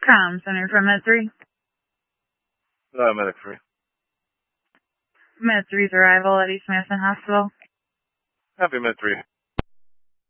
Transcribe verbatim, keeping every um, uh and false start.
Com Center from Med three. Uh, Medic three. Med three's arrival at East Madison Hospital. Happy Med three.